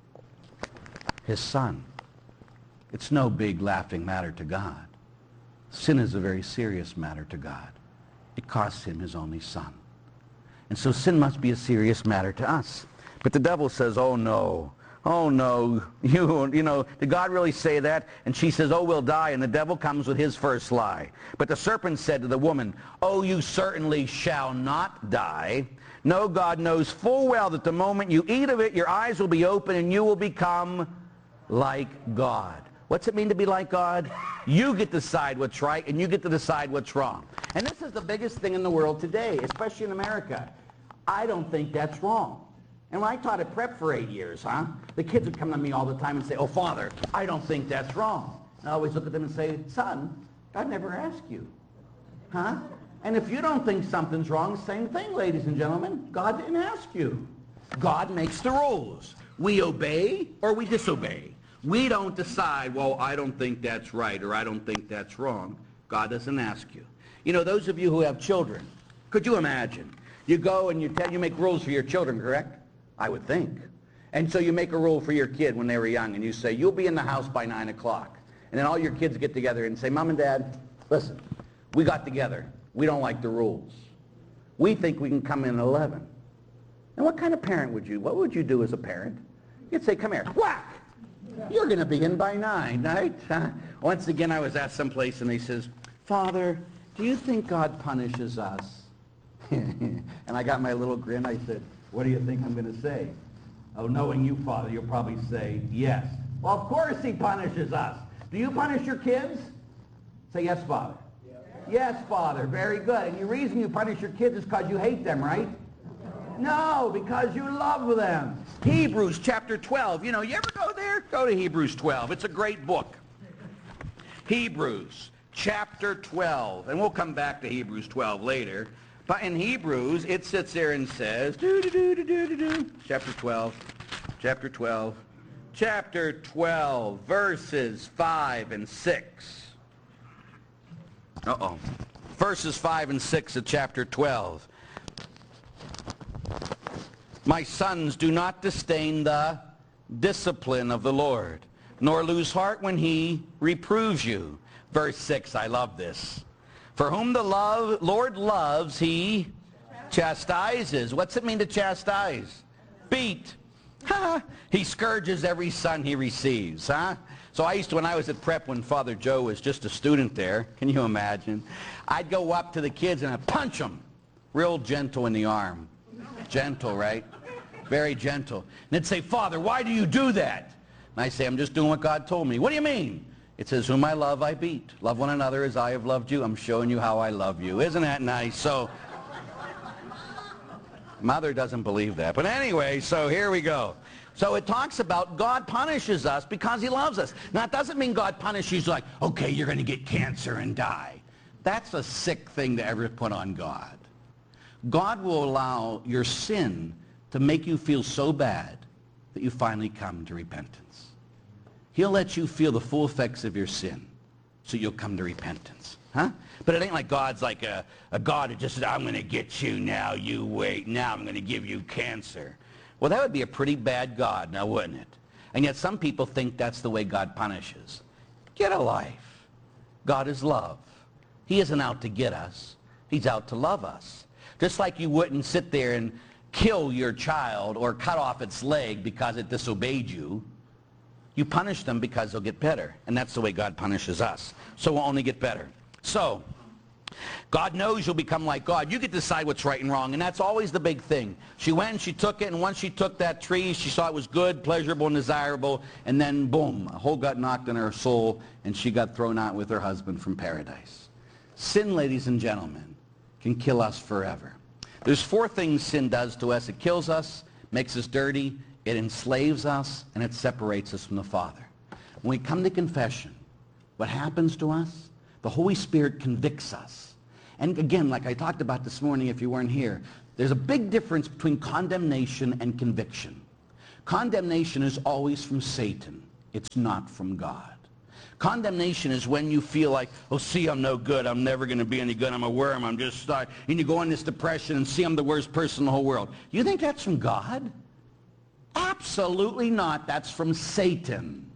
His Son. It's no big laughing matter to God. Sin is a very serious matter to God. It costs him his only Son. And so sin must be a serious matter to us. But the devil says, oh no, oh no, you, you know, did God really say that? And she says, oh, we'll die. And the devil comes with his first lie. But the serpent said to the woman, oh, you certainly shall not die. No, God knows full well that the moment you eat of it, your eyes will be open and you will become like God. What's it mean to be like God? You get to decide what's right and you get to decide what's wrong. And this is the biggest thing in the world today, especially in America. I don't think that's wrong. And when I taught at prep for eight years, huh, the kids would come to me all the time and say, oh, Father, I don't think that's wrong. And I always look at them and say, son, God never asked you. Huh? And if you don't think something's wrong, same thing, ladies and gentlemen. God didn't ask you. God makes the rules. We obey or we disobey. We don't decide, well, I don't think that's right or I don't think that's wrong. God doesn't ask you. You know, those of you who have children, could you imagine? You go and you tell, you make rules for your children, correct? I would think. And so you make a rule for your kid when they were young and you say, you'll be in the house by nine o'clock. And then all your kids get together and say, Mom and Dad, listen, we got together. We don't like the rules. We think we can come in at eleven. And what kind of parent would you, what would you do as a parent? You'd say, come here, whack! You're going to be in by nine, right? Uh, once again, I was asked someplace, and he says, Father, do you think God punishes us? And I got my little grin. I said, what do you think I'm going to say? Oh, knowing you, Father, you'll probably say, yes. Well, of course he punishes us. Do you punish your kids? Say, yes, Father. Yes, yes Father. Very good. And the reason you punish your kids is because you hate them, right? No, because you love them. Hebrews chapter twelve. You know, you ever go there? Go to Hebrews twelve. It's a great book. Hebrews chapter twelve. And we'll come back to Hebrews twelve later. But in Hebrews, it sits there and says, do, do, do, do, do, do, do. Chapter twelve. Chapter twelve. Chapter twelve, verses five and six. Uh-oh. Verses five and six of chapter twelve. My sons, do not disdain the discipline of the Lord, nor lose heart when he reproves you. Verse six, I love this. For whom the love, Lord loves, he chastises. What's it mean to chastise? Beat. He scourges every son he receives. Huh? So I used to, when I was at prep, when Father Joe was just a student there, can you imagine? I'd go up to the kids and I'd punch them real gentle in the arm. Gentle, right? Very gentle. And they'd say, Father, why do you do that? And I say, I'm just doing what God told me. What do you mean? It says, whom I love, I beat. Love one another as I have loved you. I'm showing you how I love you. Isn't that nice? So, Mother doesn't believe that. But anyway, so here we go. So it talks about God punishes us because he loves us. Now, it doesn't mean God punishes you like, okay, you're going to get cancer and die. That's a sick thing to ever put on God. God will allow your sin to make you feel so bad that you finally come to repentance. He'll let you feel the full effects of your sin so you'll come to repentance. Huh? But it ain't like God's like a, a God who just said, I'm going to get you now, you wait, now I'm going to give you cancer. Well, that would be a pretty bad God, now wouldn't it? And yet some people think that's the way God punishes. Get a life. God is love. He isn't out to get us. He's out to love us. Just like you wouldn't sit there and kill your child or cut off its leg because it disobeyed you. You punish them because they'll get better. And that's the way God punishes us. So we'll only get better. So, God knows you'll become like God. You get to decide what's right and wrong, and that's always the big thing. She went and she took it, and once she took that tree, she saw it was good, pleasurable, and desirable, and then boom, a hole got knocked in her soul, and she got thrown out with her husband from paradise. Sin, ladies and gentlemen, can kill us forever. There's four things sin does to us. It kills us, makes us dirty, it enslaves us, and it separates us from the Father. When we come to confession, what happens to us? The Holy Spirit convicts us. And again, like I talked about this morning if you weren't here, there's a big difference between condemnation and conviction. Condemnation is always from Satan. It's not from God. Condemnation is when you feel like, oh, see, I'm no good. I'm never going to be any good. I'm a worm. I'm just stuck. And you go in this depression and see I'm the worst person in the whole world. You think that's from God? Absolutely not. That's from Satan.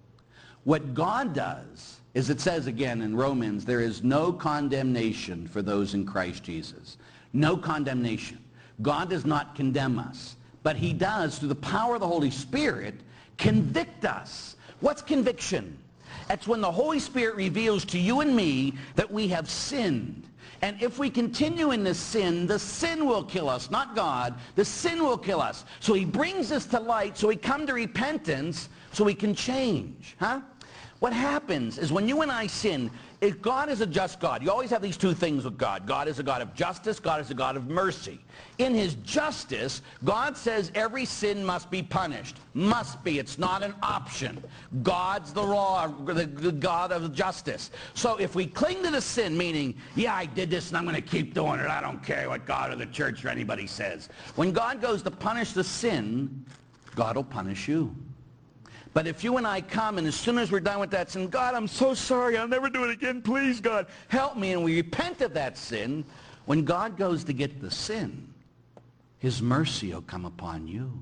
What God does is, it says again in Romans, there is no condemnation for those in Christ Jesus. No condemnation. God does not condemn us, but he does, through the power of the Holy Spirit, convict us. What's conviction? That's when the Holy Spirit reveals to you and me that we have sinned. And if we continue in this sin, the sin will kill us, not God. The sin will kill us. So he brings us to light, so we come to repentance, so we can change. Huh? What happens is when you and I sin, if God is a just God, you always have these two things with God. God is a God of justice, God is a God of mercy. In his justice, God says every sin must be punished. Must be. It's not an option. God's the law, the, the God of justice. So if we cling to the sin, meaning, yeah, I did this and I'm going to keep doing it. I don't care what God or the church or anybody says. When God goes to punish the sin, God will punish you. But if you and I come, and as soon as we're done with that sin, God, I'm so sorry, I'll never do it again, please, God, help me, and we repent of that sin, when God goes to get the sin, his mercy will come upon you.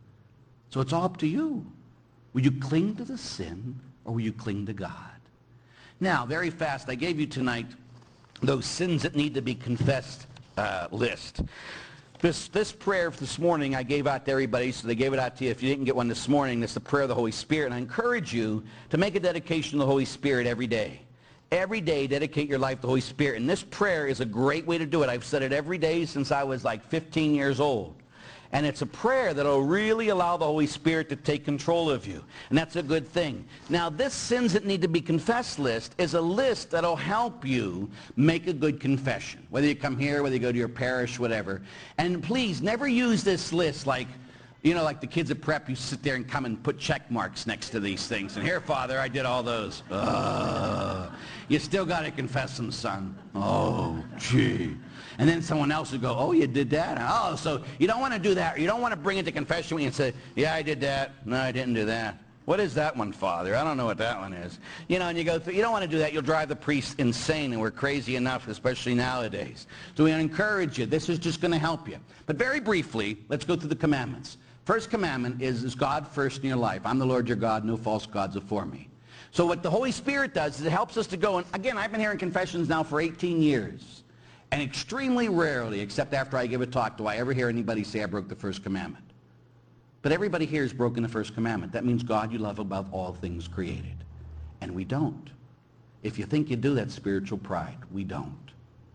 So it's all up to you. Will you cling to the sin, or will you cling to God? Now, very fast, I gave you tonight those sins that need to be confessed uh, list. This, this prayer this morning I gave out to everybody, so they gave it out to you. If you didn't get one this morning, this is the prayer of the Holy Spirit. And I encourage you to make a dedication to the Holy Spirit every day. Every day, dedicate your life to the Holy Spirit. And this prayer is a great way to do it. I've said it every day since I was like fifteen years old. And it's a prayer that will really allow the Holy Spirit to take control of you. And that's a good thing. Now, this sins that need to be confessed list is a list that will help you make a good confession. Whether you come here, whether you go to your parish, whatever. And please, never use this list like, you know, like the kids at prep, you sit there and come and put check marks next to these things. And here, Father, I did all those. Uh, you still got to confess them, son. Oh, gee. And then someone else would go, oh, you did that? Oh, so you don't want to do that. You don't want to bring it to confession and say, yeah, I did that. No, I didn't do that. What is that one, Father? I don't know what that one is. You know, and you go through, you don't want to do that. You'll drive the priest insane, and we're crazy enough, especially nowadays. So we encourage you. This is just going to help you. But very briefly, let's go through the commandments. First commandment is, is God first in your life. I'm the Lord your God. No false gods before me. So what the Holy Spirit does is it helps us to go, and again, I've been hearing confessions now for eighteen years. And extremely rarely, except after I give a talk, do I ever hear anybody say I broke the first commandment. But everybody here has broken the first commandment. That means God you love above all things created. And we don't. If you think you do, that's spiritual pride. We don't.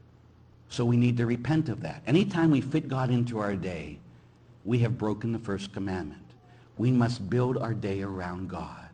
So we need to repent of that. Anytime we fit God into our day, we have broken the first commandment. We must build our day around God.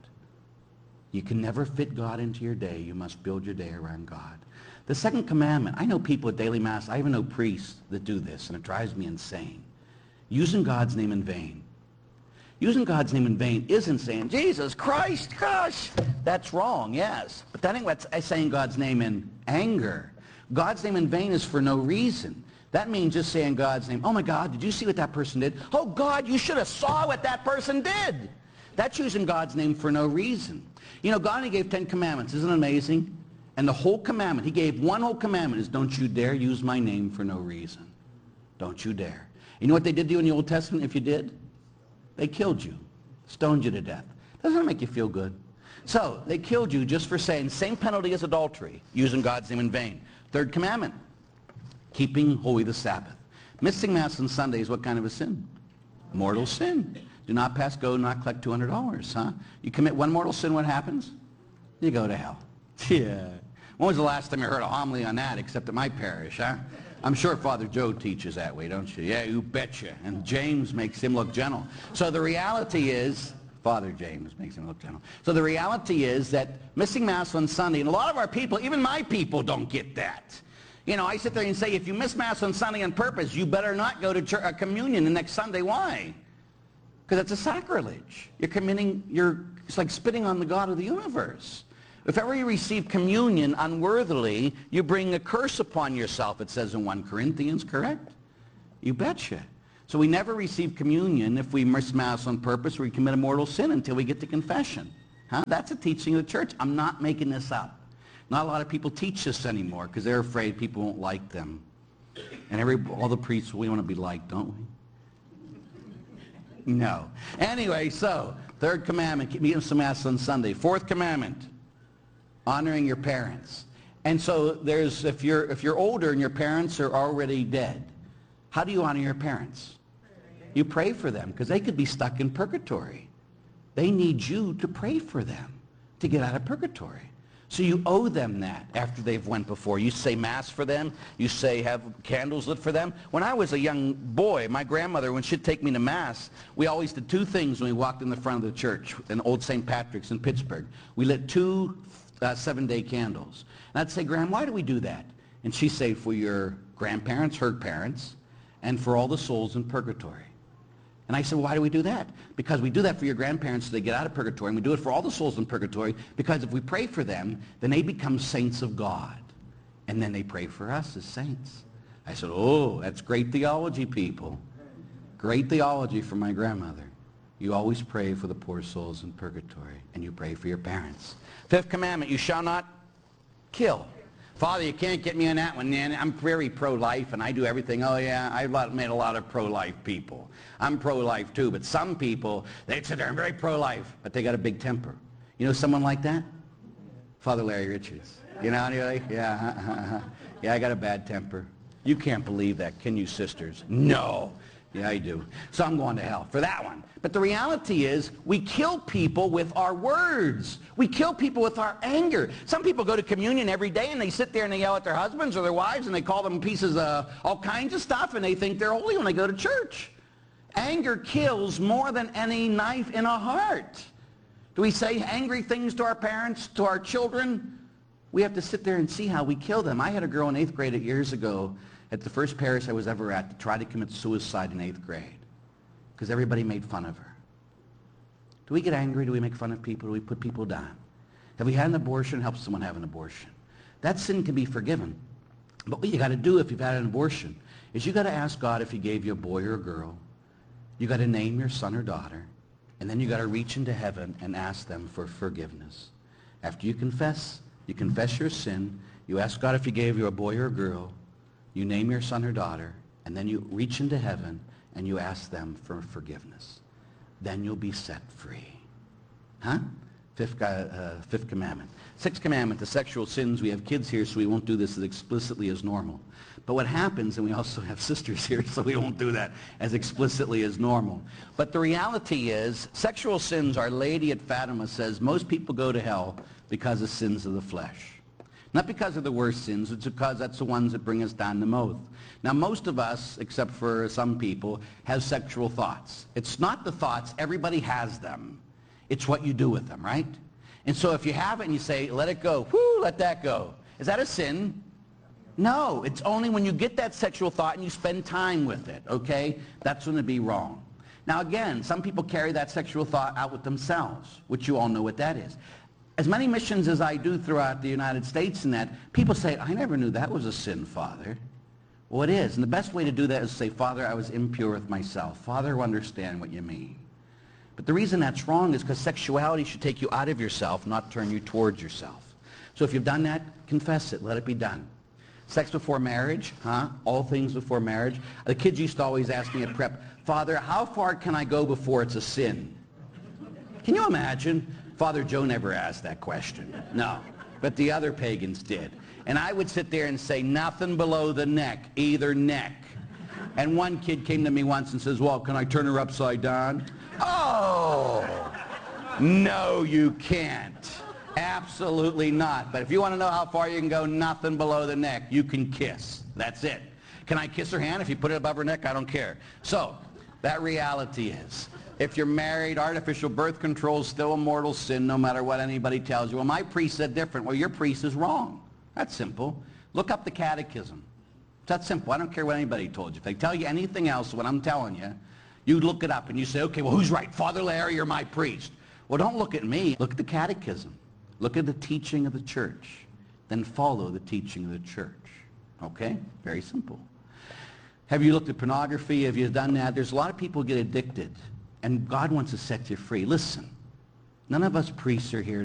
You can never fit God into your day. You must build your day around God. The second commandment, I know people at daily mass, I even know priests that do this, and it drives me insane. Using God's name in vain. Using God's name in vain isn't saying, Jesus Christ, gosh, that's wrong, yes. But that ain't what's saying God's name in anger. God's name in vain is for no reason. That means just saying God's name, oh my God, did you see what that person did? Oh God, you should have saw what that person did. That's using God's name for no reason. You know, God only gave Ten Commandments. Isn't it amazing? And the whole commandment, he gave one whole commandment is don't you dare use my name for no reason. Don't you dare. You know what they did to you in the Old Testament if you did? They killed you. Stoned you to death. Doesn't that make you feel good? So they killed you just for saying same penalty as adultery, using God's name in vain. Third commandment, keeping holy the Sabbath. Missing Mass on Sunday is what kind of a sin? Mortal sin. Do not pass go, not collect two hundred dollars. Huh? You commit one mortal sin, what happens? You go to hell. Yeah. When was the last time you heard a homily on that except at my parish, huh? I'm sure Father Joe teaches that way, don't you? Yeah, you betcha. And James makes him look gentle. So the reality is, Father James makes him look gentle. So the reality is that missing Mass on Sunday, and a lot of our people, even my people, don't get that. You know, I sit there and say, if you miss Mass on Sunday on purpose, you better not go to church, uh, communion the next Sunday. Why? Because it's a sacrilege. You're committing, you're, it's like spitting on the God of the universe. If ever you receive communion unworthily, you bring a curse upon yourself, it says in First Corinthians, correct? You betcha. So we never receive communion if we miss Mass on purpose or we commit a mortal sin until we get to confession. Huh? That's a teaching of the church. I'm not making this up. Not a lot of people teach this anymore because they're afraid people won't like them. And every all the priests, we want to be liked, don't we? No. Anyway, so, third commandment, keep meeting some Mass on Sunday. Fourth commandment, honoring your parents. And so there's, if you're, if you're older and your parents are already dead, how do you honor your parents? You pray for them because they could be stuck in purgatory. They need you to pray for them to get out of purgatory. So you owe them that after they've went before. You say Mass for them. You say have candles lit for them. When I was a young boy, my grandmother, when she'd take me to Mass, we always did two things when we walked in the front of the church in Old Saint Patrick's in Pittsburgh. We lit two uh, seven-day candles. And I'd say, Graham, why do we do that? And she'd say, for your grandparents, her parents, and for all the souls in purgatory. And I said, well, why do we do that? Because we do that for your grandparents so they get out of purgatory, and we do it for all the souls in purgatory because if we pray for them, then they become saints of God. And then they pray for us as saints. I said, oh, that's great theology, people. Great theology from my grandmother. You always pray for the poor souls in purgatory, and you pray for your parents. Fifth commandment, you shall not kill. Father, you can't get me on that one, man. I'm very pro-life, and I do everything. Oh, yeah, I've met a lot of pro-life people. I'm pro-life, too, but some people, they sit there and very pro-life, but they got a big temper. You know someone like that? Father Larry Richards. You know anybody? Yeah, uh, uh, uh. Yeah, I got a bad temper. You can't believe that, can you, sisters? No. Yeah, I do. So I'm going to hell for that one. But the reality is we kill people with our words. We kill people with our anger. Some people go to communion every day and they sit there and they yell at their husbands or their wives and they call them pieces of all kinds of stuff and they think they're holy when they go to church. Anger kills more than any knife in a heart. Do we say angry things to our parents, to our children? We have to sit there and see how we kill them. I had a girl in eighth grade years ago at the first parish I was ever at to try to commit suicide in eighth grade because everybody made fun of her. Do we get angry? Do we make fun of people? Do we put people down? Have we had an abortion? Help someone have an abortion. That sin can be forgiven. But what you got to do if you've had an abortion is you got to ask God if he gave you a boy or a girl. You got to name your son or daughter. And then you got to reach into heaven and ask them for forgiveness. After you confess, you confess your sin. You ask God if he gave you a boy or a girl. You name your son or daughter, and then you reach into heaven and you ask them for forgiveness. Then you'll be set free. Huh? Fifth, uh, fifth commandment. Sixth commandment, the sexual sins. We have kids here, so we won't do this as explicitly as normal. But what happens, and we also have sisters here, so we won't do that as explicitly as normal. But the reality is, sexual sins, Our Lady at Fatima says, most people go to hell because of sins of the flesh. Not because of the worst sins, it's because that's the ones that bring us down the most. Now, most of us, except for some people, have sexual thoughts. It's not the thoughts, everybody has them. It's what you do with them, right? And so if you have it and you say, let it go, whoo, let that go. Is that a sin? No, it's only when you get that sexual thought and you spend time with it, okay? That's when it'd be wrong. Now again, some people carry that sexual thought out with themselves, which you all know what that is. As many missions as I do throughout the United States and that, people say, I never knew that was a sin, Father. Well, it is. And the best way to do that is to say, Father, I was impure with myself. Father, I understand what you mean. But the reason that's wrong is because sexuality should take you out of yourself, not turn you towards yourself. So if you've done that, confess it. Let it be done. Sex before marriage, huh? All things before marriage. The kids used to always ask me at prep, Father, how far can I go before it's a sin? Can you imagine? Father Joe never asked that question. No. But the other pagans did. And I would sit there and say, nothing below the neck, either neck. And one kid came to me once and says, well, can I turn her upside down? Oh, no, you can't. Absolutely not. But if you want to know how far you can go, nothing below the neck, you can kiss. That's it. Can I kiss her hand? If you put it above her neck, I don't care. So, that reality is, if you're married, artificial birth control is still a mortal sin no matter what anybody tells you. Well, my priest said different. Well, your priest is wrong. That's simple. Look up the catechism. It's that simple. I don't care what anybody told you. If they tell you anything else, what I'm telling you, you look it up and you say, okay, well, who's right? Father Larry or my priest? Well, don't look at me. Look at the catechism. Look at the teaching of the church. Then follow the teaching of the church. Okay? Very simple. Have you looked at pornography? Have you done that? There's a lot of people who get addicted, and God wants to set you free. Listen, none of us priests are here